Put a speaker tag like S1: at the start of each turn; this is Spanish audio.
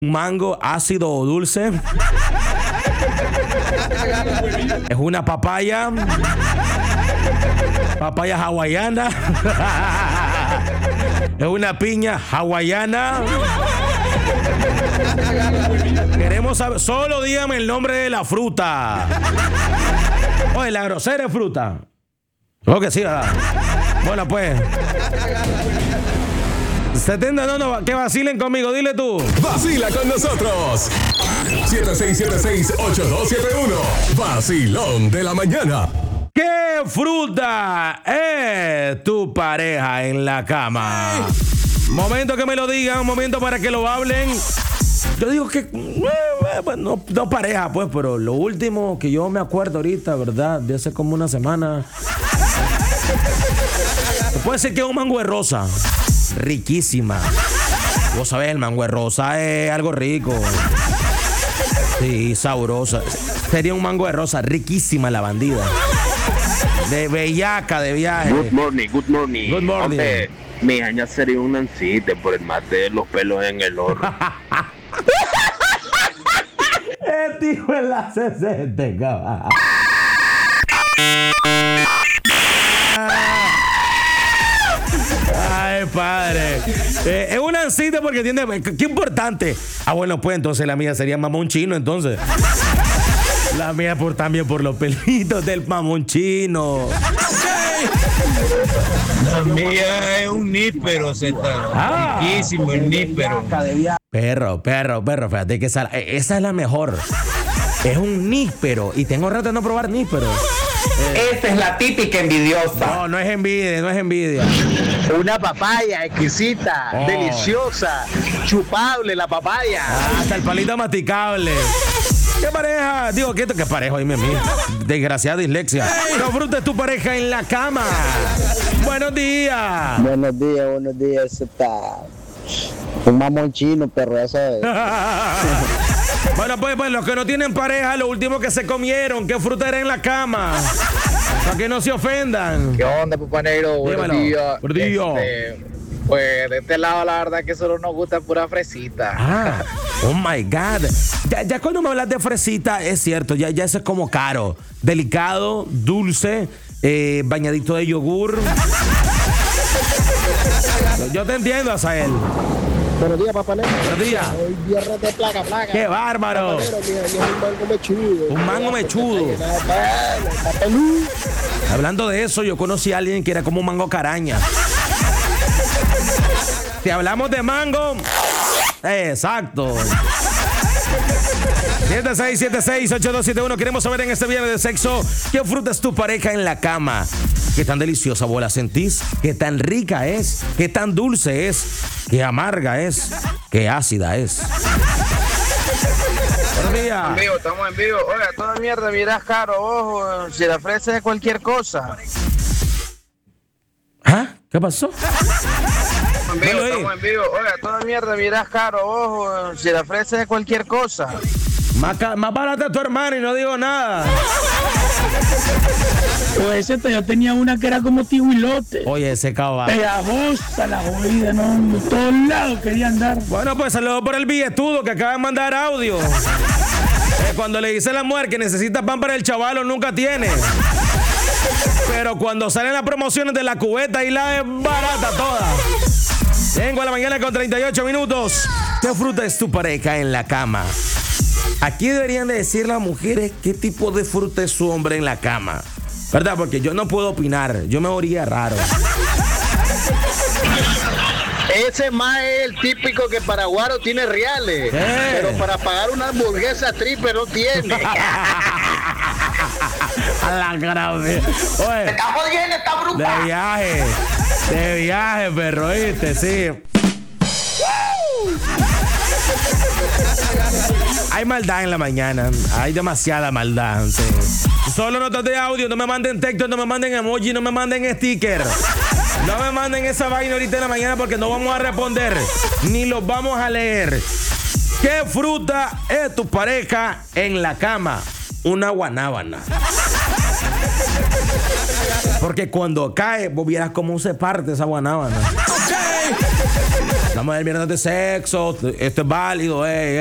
S1: mango ácido o dulce. Es una papaya. Papaya hawaiana. Es una piña hawaiana. Queremos saber, solo dígame el nombre de la fruta. Oye, la grosera es fruta. Creo que sí, ¿verdad? Bueno, pues 70, no, que vacilen conmigo, dile tú.
S2: Vacila con nosotros. 7676-8271. Vacilón de la mañana.
S1: ¿Qué fruta es tu pareja en la cama? Momento que me lo digan, momento para que lo hablen. Yo digo que no pareja, pues, pero lo último que yo me acuerdo ahorita, ¿verdad? De hace como una semana. Puede ser que es un mango de rosa. Riquísima. Vos sabés, el mango de rosa es algo rico. Sí, sabrosa. Sería un mango de rosa, riquísima la bandida. De bellaca, de viaje.
S3: Good morning.
S1: Good morning.
S3: Hombre, mi jaña sería un nancite por el mate de los pelos en el horno.
S1: Este hijo en la 60, cabrón. Ay, padre. Es un ancite porque tiene... Qué importante. Ah, bueno, pues entonces la mía sería mamón chino, entonces. La mía también por los pelitos del mamón chino.
S4: La mía es un níspero, Z. Riquísimo el níspero.
S1: Perro. Fíjate que esa es la mejor. Es un níspero. Y tengo rato de no probar níspero.
S5: Esta es la típica envidiosa.
S1: No es envidia.
S5: Una papaya exquisita, deliciosa, chupable la papaya.
S1: Hasta el palito masticable. ¿Qué pareja? Digo, ¿qué pareja? Dime a mí. Desgraciada dislexia. No fruta tu pareja en la cama. Buenos días.
S6: Buenos días, está un mamón chino, perro, ya sabes.
S1: Bueno, pues los que no tienen pareja, lo último que se comieron, ¿qué fruta era en la cama? Para que no se ofendan.
S7: ¿Qué onda, Pupa Negro? Buenos días. Pues de este lado la verdad que solo nos gusta pura fresita.
S1: Oh my God. Ya cuando me hablas de fresita, es cierto, ya eso es como caro. Delicado, dulce, bañadito de yogur. Yo te entiendo, Azael.
S6: Buenos días, Papá Negro.
S1: Buenos días.
S6: Hoy viernes de plaga.
S1: ¡Qué bárbaro! Un mango mechudo. Hablando de eso, yo conocí a alguien que era como un mango caraña. Si hablamos de mango, exacto. 7676-8271. Queremos saber en este viernes de sexo, ¿qué fruta es tu pareja en la cama? ¿Qué tan deliciosa vos la sentís? ¿Qué tan rica es? ¿Qué tan dulce es? ¿Qué amarga es? ¿Qué ácida es? Buenos días.
S7: Estamos en vivo. Oiga, toda mierda miras caro, ojo, si la fresa es cualquier cosa.
S1: ¿Ah? ¿Qué pasó?
S7: Estamos en vivo. Oiga, toda mierda miras caro, ojo, si la fresa es cualquier cosa.
S1: Más barata tu hermano y no digo nada.
S8: Pues yo tenía una que era como tihuilote.
S1: Oye, ese caballo.
S8: Pegajosa la jodida, no, en todos lados quería andar.
S1: Bueno, pues saludos por el billetudo que acaba de mandar audio. Cuando le dice a la mujer que necesita pan para el chavalo, nunca tiene. Pero cuando salen las promociones de la cubeta y la es barata toda. Vengo a la mañana con 38 minutos. ¿Qué fruta es tu pareja en la cama? Aquí deberían de decir las mujeres qué tipo de fruta es su hombre en la cama, ¿verdad? Porque yo no puedo opinar, yo me oiría raro.
S5: Ese más es el típico que para Guaro tiene reales, pero para pagar una hamburguesa triple no tiene.
S1: A la grave. Oye,
S5: ¡te está jodiendo esta bruta!
S1: De viaje, perro, ¿viste? Sí. Hay maldad en la mañana. Hay demasiada maldad. Sí. Solo notas de audio. No me manden texto, no me manden emoji, no me manden sticker. No me manden esa vaina ahorita en la mañana porque no vamos a responder. Ni los vamos a leer. ¿Qué fruta es tu pareja en la cama? Una guanábana. Porque cuando cae, vos vieras cómo se parte esa guanábana. Estamos el viernes de sexo. Esto es válido,